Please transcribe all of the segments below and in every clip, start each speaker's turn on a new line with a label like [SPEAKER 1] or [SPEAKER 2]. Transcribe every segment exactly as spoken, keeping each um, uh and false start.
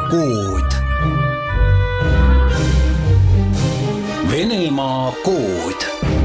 [SPEAKER 1] kood. Venemaa kood.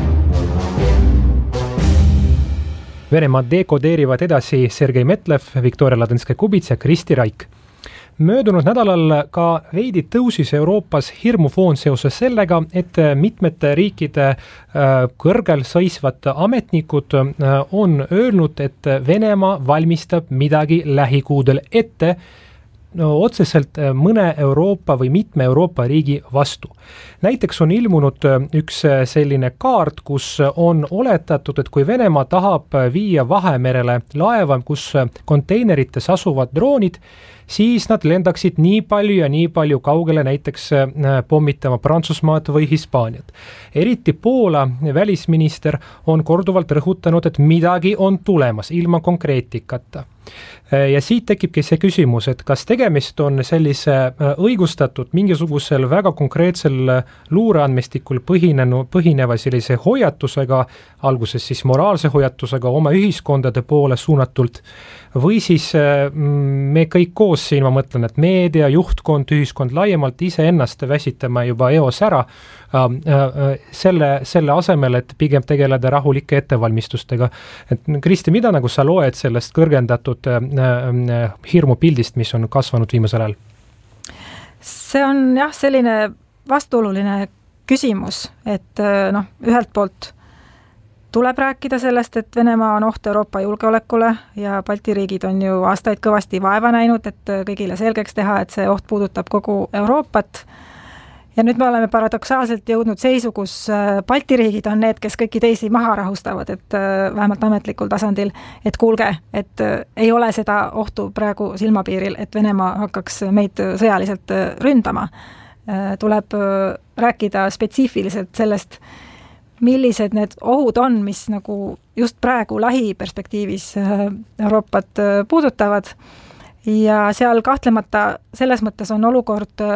[SPEAKER 2] Venemaad dekodeerivad edasi Sergei Metlev, Viktoria Ladõnskaja-Kubits ja Kristi Raik. Möödunud nädalal ka veidi tõusis Euroopas hirmufoon seoses sellega, et mitmete riikide kõrgel seisvad ametnikud on öelnud, et Venemaa valmistab midagi lähikuudel ette, no otseselt mõne Euroopa või mitme Euroopa riigi vastu. Näiteks on ilmunud üks selline kaart, kus on oletatud, et kui Venemaa tahab viia Vahemerele laeva, kus konteinerites asuvad droonid, siis nad lendaksid nii palju ja nii palju kaugele näiteks pommitama Prantsusmaad või Hispaaniat. Eriti Poola välisminister on korduvalt rõhutanud, et midagi on tulemas ilma konkreetikata. Ja siit tekibki see küsimus, et kas tegemist on sellise õigustatud mingisugusel väga konkreetsel luureandmestikul põhinenu, põhineva sellise hoiatusega, alguses siis moraalse hoiatusega oma ühiskondade poole suunatult, või siis me kõik koos siin, ma mõtlen, et meedia, juhtkond, ühiskond laiemalt ise ennast väsitama juba eos ära, selle, selle asemel, et pigem tegeleda rahulike ettevalmistustega. Et Kristi, mida nagu sa loed sellest kõrgendatud hirmupildist, mis on kasvanud viimasel ajal?
[SPEAKER 3] See on jah selline vastuoluline küsimus, et noh, ühelt poolt tuleb rääkida sellest, et Venemaa on oht Euroopa julgeolekule ja Balti riigid on ju aastaid kõvasti vaeva näinud, et kõigile selgeks teha, et see oht puudutab kogu Euroopat. Ja nüüd me oleme paradoksaalselt jõudnud seisu, kus Balti riigid on need, kes kõiki teisi maha rahustavad, et vähemalt ametlikul tasandil, et kuulge, et ei ole seda ohtu praegu silmapiiril, et Venemaa hakkaks meid sõjaliselt ründama. Tuleb rääkida spetsiifiliselt sellest, millised need ohud on, mis nagu just praegu lähiperspektiivis Euroopat puudutavad. Ja seal kahtlemata selles mõttes on olukord